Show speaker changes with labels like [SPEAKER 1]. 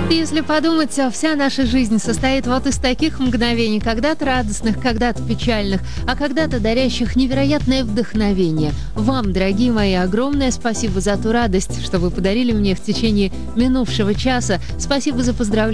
[SPEAKER 1] Если подумать, вся наша жизнь состоит вот из таких мгновений, когда-то радостных, когда-то печальных, а когда-то дарящих невероятное вдохновение. Вам, дорогие мои, огромное спасибо за ту радость, что вы подарили мне в течение минувшего часа. Спасибо за поздравления.